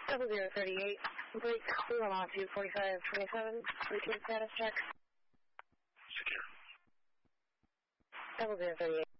0038, complete. We will on to 4527, routine status check. Secure. 0038.